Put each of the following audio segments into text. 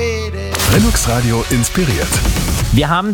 Lennox Radio inspiriert. Wir haben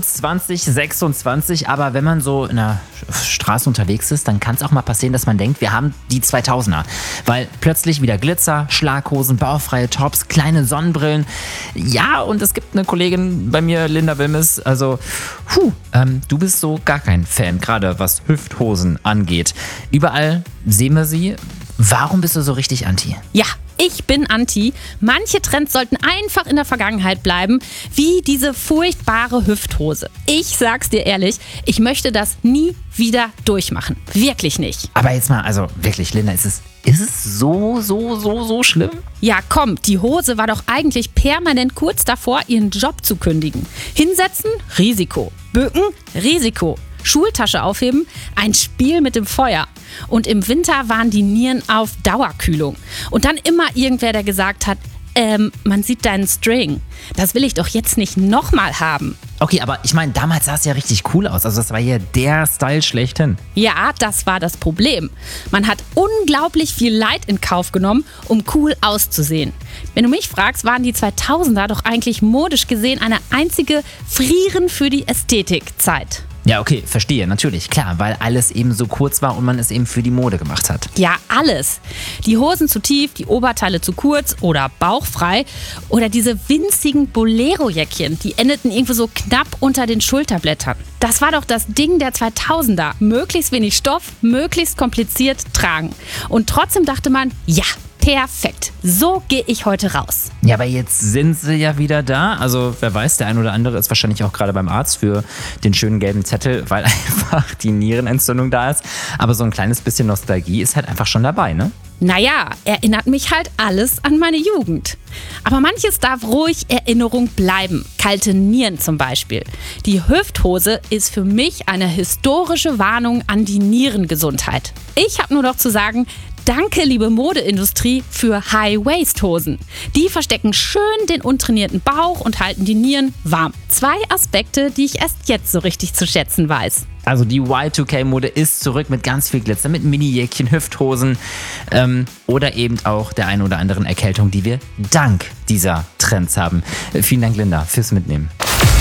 2026, aber wenn man so in der Straße unterwegs ist, dann kann es auch mal passieren, dass man denkt, wir haben die 2000er. Weil plötzlich wieder Glitzer, Schlaghosen, bauchfreie Tops, kleine Sonnenbrillen. Ja, und es gibt eine Kollegin bei mir, Linda Wilmes, also du bist so gar kein Fan, gerade was Hüfthosen angeht. Überall sehen wir sie. Warum bist du so richtig anti? Ja, ich bin anti. Manche Trends sollten einfach in der Vergangenheit bleiben, wie diese furchtbare Hüfthose. Ich sag's dir ehrlich, ich möchte das nie wieder durchmachen. Wirklich nicht. Aber jetzt mal, also wirklich, Linda, ist es so schlimm? Ja, komm, die Hose war doch eigentlich permanent kurz davor, ihren Job zu kündigen. Hinsetzen? Risiko. Bücken? Risiko. Schultasche aufheben, ein Spiel mit dem Feuer. Und im Winter waren die Nieren auf Dauerkühlung. Und dann immer irgendwer, der gesagt hat, man sieht deinen String. Das will ich doch jetzt nicht nochmal haben. Okay, aber ich meine, damals sah es ja richtig cool aus. Also das war ja der Style schlechthin. Ja, das war das Problem. Man hat unglaublich viel Leid in Kauf genommen, um cool auszusehen. Wenn du mich fragst, waren die 2000er doch eigentlich modisch gesehen eine einzige Frieren für die Ästhetikzeit. Ja, okay, verstehe, natürlich, klar, weil alles eben so kurz war und man es eben für die Mode gemacht hat. Ja, alles. Die Hosen zu tief, die Oberteile zu kurz oder bauchfrei oder diese winzigen Bolero-Jäckchen, die endeten irgendwo so knapp unter den Schulterblättern. Das war doch das Ding der 2000er. Möglichst wenig Stoff, möglichst kompliziert tragen. Und trotzdem dachte man, ja, perfekt. So gehe ich heute raus. Ja, aber jetzt sind sie ja wieder da. Also wer weiß, der ein oder andere ist wahrscheinlich auch gerade beim Arzt für den schönen gelben Zettel, weil einfach die Nierenentzündung da ist. Aber so ein kleines bisschen Nostalgie ist halt einfach schon dabei, ne? Naja, erinnert mich halt alles an meine Jugend. Aber manches darf ruhig Erinnerung bleiben. Kalte Nieren zum Beispiel. Die Hüfthose ist für mich eine historische Warnung an die Nierengesundheit. Ich habe nur noch zu sagen, danke, liebe Modeindustrie, für High-Waist-Hosen. Die verstecken schön den untrainierten Bauch und halten die Nieren warm. 2 Aspekte, die ich erst jetzt so richtig zu schätzen weiß. Also die Y2K-Mode ist zurück mit ganz viel Glitzer, mit Mini-Jäckchen, Hüfthhosen oder eben auch der ein oder anderen Erkältung, die wir dank dieser Trends haben. Vielen Dank, Linda, fürs Mitnehmen.